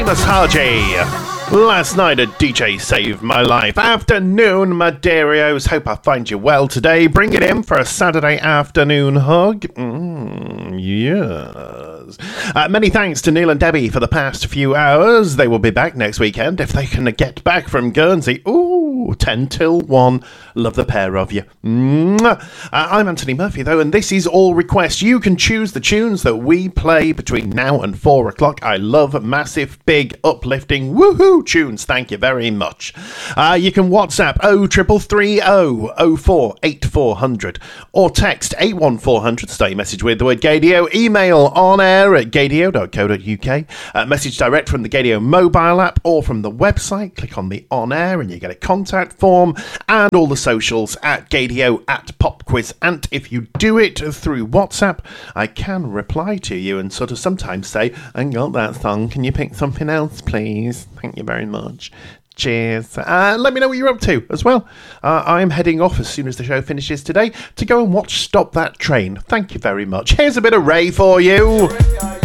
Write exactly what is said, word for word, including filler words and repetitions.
Thomas Hardy. Last night a D J saved my life. Afternoon, Maderios. Hope I find you well today. Bring it in for a Saturday afternoon hug. Mm, yes. Uh, many thanks to Neil and Debbie for the past few hours. They will be back next weekend if they can get back from Guernsey. Ooh, ten till one. Love the pair of you. Uh, I'm Anthony Murphy, though, and this is All Request. You can choose the tunes that we play between now and four o'clock. I love massive, big, uplifting, woohoo tunes. Thank you very much. Uh, you can WhatsApp oh three three three oh oh four eight four hundred or text eight one four hundred. Start your message with the word Gaydio. Email on air at gaydio dot co dot uk. Uh, message direct from the Gaydio mobile app or from the website. Click on the on air and you get a contact form and all the socials at Gaydio at PopQuizAnt. If you do it through WhatsApp, I can reply to you and sort of sometimes say, I got that song. Can you pick something else, please? Thank you very much. Cheers. Uh, let me know what you're up to as well. Uh, I'm heading off as soon as the show finishes today to go and watch Stop That Train. Thank you very much. Here's a bit of Ray for you.